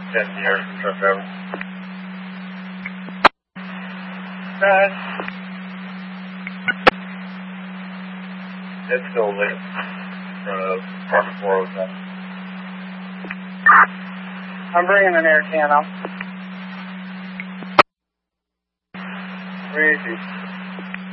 10 years truck driver. It's still lit in front of apartment 407. I'm bringing an air can up. Where is he?